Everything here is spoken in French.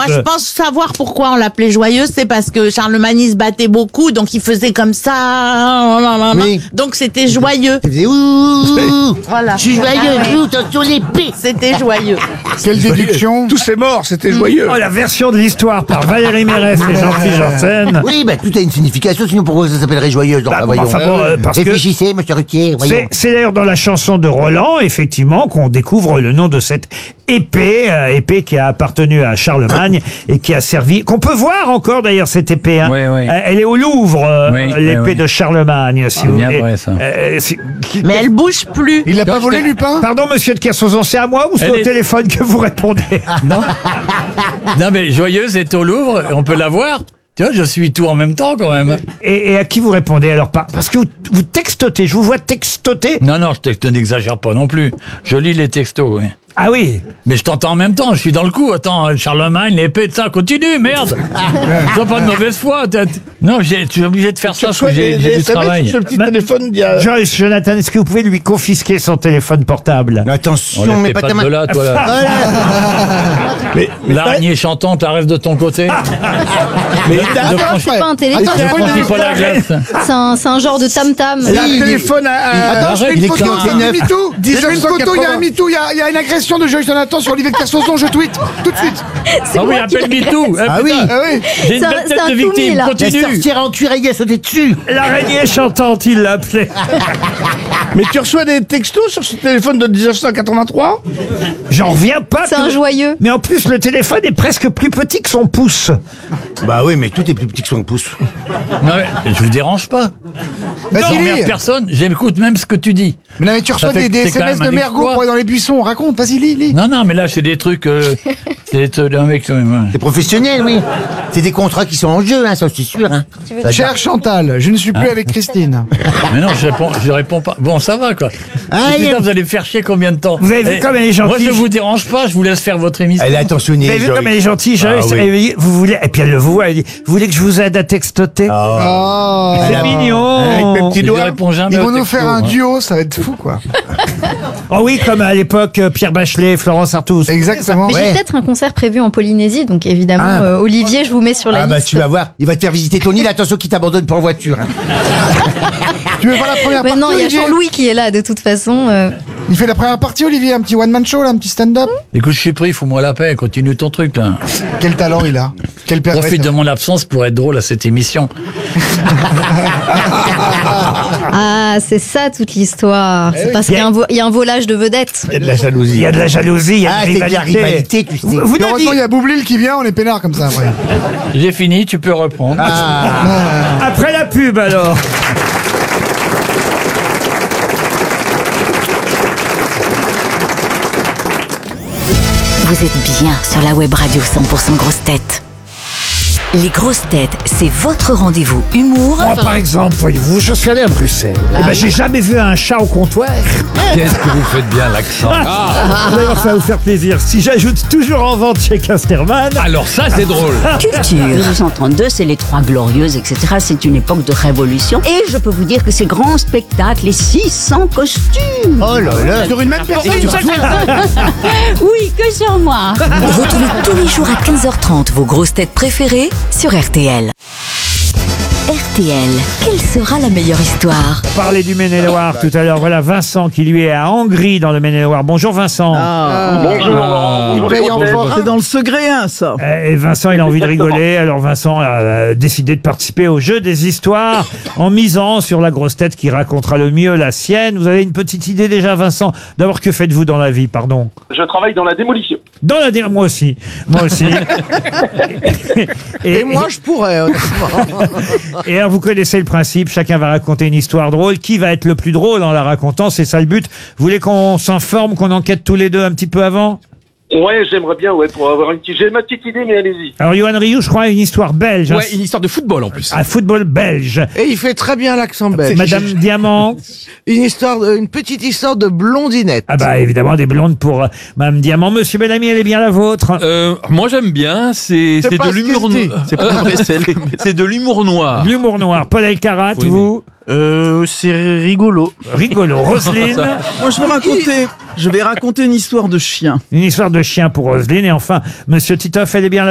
Moi, je pense savoir pourquoi on l'appelait joyeuse, c'est parce que Charlemagne il se battait beaucoup, donc il faisait comme ça, Oui. donc c'était joyeux. Tu faisais ouh, Voilà. je suis joyeux, attention l'épée. C'était joyeux. Quelle déduction? Tous ces morts, c'était joyeux. Oh, la version de l'histoire par Valérie Mérès et Jean-Philippe Janssen. Oui, bah tout a une signification, sinon pourquoi ça s'appellerait joyeuse? Bah, bon, enfin, bon, parce que Réfléchissez, monsieur Ruquier, voyons. c'est d'ailleurs dans la chanson de Roland, effectivement, qu'on découvre le nom de cette épée qui a appartenu à Charlemagne et qui a servi, qu'on peut voir encore d'ailleurs cette épée. Hein. Oui, oui. Elle est au Louvre, Oui, l'épée oui, oui. de Charlemagne. Si vous bien voulez. vrai, ça. Mais elle bouge plus. Il l'a pas volé, Lupin? Pardon, monsieur de Kersauzon, c'est à moi ou c'est Elle au est- téléphone que vous répondez? Non, mais Joyeuse est au Louvre, on peut la voir. Tu vois, je suis tout en même temps quand même. Et à qui vous répondez alors? Parce que vous textotez, je vous vois textoter. Non, je n'exagère pas non plus. Je lis les textos, oui. Ah oui. Mais je t'entends en même temps, je suis dans le coup. Attends, Charlemagne, l'épée de ça, continue, merde. Sois pas de mauvaise foi. Non, je suis obligé de faire ça parce que j'ai du travail. Sur le petit téléphone, il y a... Joyce, Jonathan, est-ce que vous pouvez lui confisquer son téléphone portable? Attention, On mais les pas fait ta pas de main. là, toi, là. Mais L'araignée chantante, elle reste de ton côté. mais C'est pas un téléphone, Ne franchis pas la glace. c'est un genre de tam-tam. il y a un téléphone à... Attends, je fais arrête, une il est photo, écrit en il y a un T9. MeToo. Je fais une photo, il y a un MeToo, il y a une agression de Joyce Jonathan sur Olivier de Kersauzon, je tweet, tout de suite. Ah oui, appelle MeToo. Ah oui. Ah oui. J'ai une C'est un- belle c'est tête un de tout-mis, victime. là. La Continue. sorcière en cuiraillé a sauté dessus. L'araignée chantante, il l'appelait. Mais tu reçois des textos sur ce téléphone de 1983? J'en reviens pas. C'est que- un joyeux. Mais en plus, le téléphone est presque plus petit que son pouce. Bah oui, mais tout est plus petit que son pouce. Non, mais je vous dérange pas. Vas-y, J'emmerde lis. personne. J'écoute même ce que tu dis. Mais non, mais tu reçois Ça fait des que t'es quand SMS même de un Mergo exploit. pour aller dans les buissons, raconte, vas-y, lis. Non, mais là, c'est des trucs. C'est un mec quand même. C'est professionnel, oui. C'est des contrats qui sont en jeu, hein, ça c'est sûr. Hein. Cher Chantal, je ne suis plus avec Christine. Mais non, je réponds pas. Bon, ça va, quoi. Ah, Et il y a- putain, vous allez me faire chier combien de temps? Vous avez vu comme elle est Moi, gentille. je vous dérange pas, je vous laisse faire votre émission. Elle est attentionnée. Vous avez vu Joyce. comme elle est gentille, Joyce? Ah oui. Et vous voulez, et puis elle le voit, elle dit, vous voulez que je vous aide à textoter? Oh. C'est mignon. Avec mes petits Je doigts. réponds jamais. Ils vont aux nous textos, faire un moi. duo, ça va être fou, quoi. Oh oui, comme à l'époque, Pierre Bachelet, Florence Artus. Exactement. Mais Ouais. j'ai peut-être un concert prévu en Polynésie, donc évidemment, Ah. Olivier, je vous mets sur la Ah bah liste. tu vas voir, il va te faire visiter ton île, attention qu'il t'abandonne pour voiture. Hein. Tu veux voir la première Mais partie, non, il y a Olivier? Jean-Louis qui est là, de toute façon. Il fait la première partie, Olivier, un petit one-man show, là, un petit stand-up. Écoute, je suis pris, fous-moi la paix, continue ton truc, là. Quel talent il a. Quel père. Profite de mon absence pour être drôle à cette émission. Ah, c'est ça toute l'histoire. C'est parce qu'il y a il y a un volage de vedettes. Il y a de la Il jalousie. y a de la jalousie, il y a Ah, de c'est la de la rivalité, tu sais. Vous Heureusement, n'aviez- il y a Boublil qui vient, on est peinard comme ça, après. J'ai fini, tu peux reprendre. Après la pub, alors. Vous êtes bien sur la web radio 100% grosses têtes. Les grosses têtes, c'est votre rendez-vous humour Moi, par exemple, voyez-vous, je suis allé à Bruxelles. Eh ben, j'ai jamais vu un chat au comptoir. Qu'est-ce que vous faites bien l'accent? D'ailleurs, ça va vous faire plaisir. Si j'ajoute toujours en vente chez Casterman. Alors ça, c'est drôle. culture. 1832, c'est les Trois Glorieuses, etc. C'est une époque de révolution. Et je peux vous dire que ces grands spectacles, les 600 costumes. Oh là là. Sur une même personne. Oui, que sur moi. Retrouvez tous les jours à 15h30 vos grosses têtes préférées sur RTL. RTL, quelle sera la meilleure histoire? On parlait du Maine-et-Loire tout à l'heure. Voilà Vincent qui lui est à Angry dans le Maine-et-Loire. Bonjour Vincent. C'est dans le Segréen, ça. Et Vincent, il a envie de rigoler. Alors Vincent a décidé de participer au jeu des histoires en misant sur la grosse tête qui racontera le mieux la sienne. Vous avez une petite idée déjà, Vincent? D'abord, que faites-vous dans la vie, pardon? Je travaille dans la démolition. Dans la moi aussi. Moi aussi. Et moi, je pourrais, honnêtement. Et alors, vous connaissez le principe, chacun va raconter une histoire drôle. Qui va être le plus drôle en la racontant? C'est ça le but. Vous voulez qu'on s'informe, qu'on enquête tous les deux un petit peu avant? Ouais, j'aimerais bien, pour avoir une petite... J'ai ma petite idée, mais allez-y. Alors, Yoann Rioux, je crois, a une histoire belge. Ouais, une histoire de football en plus. Un football belge. Et il fait très bien l'accent belge. Madame Diamant. Une petite histoire de blondinette. Ah bah évidemment, des blondes pour Madame Diamant. Monsieur Bellamy, elle est bien la vôtre. Moi j'aime bien, c'est C'est pas de l'humour ce que je dis. noir. C'est pas vrai, c'est de l'humour noir. L'humour noir. Paul Elkarat, Oui, vous? C'est rigolo. Rigolo. Roselyne. Moi, je vais raconter une histoire de chien. Une histoire de chien pour Roselyne. Et enfin, Monsieur Titoff, elle est bien la